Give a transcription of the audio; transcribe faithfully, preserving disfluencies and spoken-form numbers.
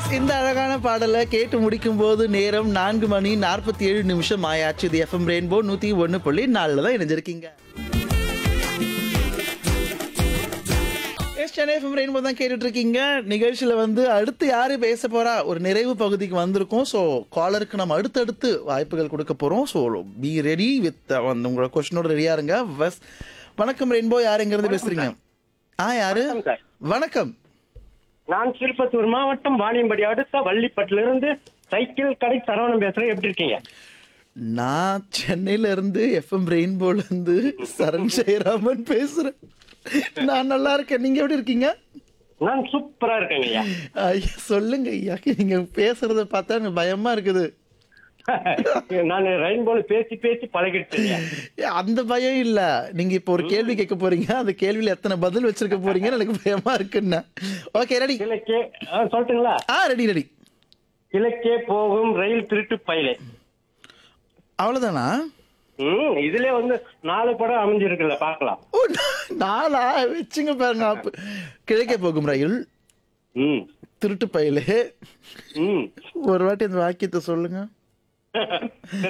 இந்த அழகான பாடலை கேட்டு முடிக்கும் போது நேரம் நான்கு மணி நாற்பத்தி ஏழு நிமிஷம் ஆயாச்சு. இது எஃப்எம் ரெயின்போ நூத்தி ஒன்னு புள்ளி நாலுல தான் இணைஞ்சிருக்கீங்க. சென்னை எஃப்எம் ரெயின்போ தான் கேட்டுட்டு இருக்கீங்க. நிகழ்ச்சியில வந்து அடுத்து யாரு பேச போறா ஒரு நிறைவு பகுதிக்கு வந்திருக்கோம். ஸோ காலருக்கு நம்ம அடுத்தடுத்து வாய்ப்புகள் கொடுக்க போறோம். ஸோ பி ரெடி வித் வந்து உங்களோட கொஸ்டினோட ரெடியா இருங்க. பஸ் வணக்கம் ரெயின்போ, யார் எங்க இருந்து பேசுறீங்க? ஆ யாரு? வணக்கம். நான் திருப்பத்தூர் மாவட்டம் வாணியம்படி அடுத்த வள்ளிப்பட்டிலிருந்து சைக்கிள் கடை சரவணன் பேசுறேன். எப்படி இருக்கீங்க? நான் சென்னையில இருந்து எஃப்எம் ரெயின்போல இருந்து சரண் ஜெயராமன் பேசுறேன். நான் நல்லா இருக்கேன். நீங்க எப்படி இருக்கீங்க? நான் சூப்பரா இருக்கேங்க ஐயா. ஐயா சொல்லுங்க ஐயா, நீங்க பேசுறத பார்த்தா எனக்கு பயமா இருக்குது. நான் ரெயின்போல பேசி பேசி பழகிடுச்சேன். அந்த பயம் இல்ல, நீங்க இப்ப ஒரு கேள்வி கேட்க போறீங்க, அந்த கேள்வியில எத்தனை பதில் வச்சிருக்க போறீங்கன்னு எனக்கு பயமா இருக்குன்னு. Okay ready? கிழக்கே சொல்லட்டுங்களா? ஆ ரெடி ரெடி. கிழக்கே போகும் ரயில் திருட்டு பயிலே. அவ்வளவுதானா? ம் இதுல வந்து நாலு படம் அமைஞ்சிருக்குல்ல, பாக்கலாம். ஓ நாளா வச்சுங்க பாருங்க. அப்ப கிழக்கே போகும் ரயில், ம் திருட்டு பயிலே. ம் ஒரு வாட்டி அந்த வாக்கியத்தை சொல்லுங்க.